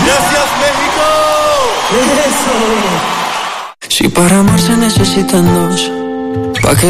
Gracias, México. Eso. Si para amar se necesitan dos,